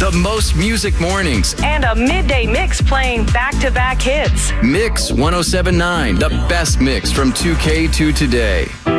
the most music mornings. And a midday mix playing back-to-back hits. Mix 1079, the best mix from 2K to today.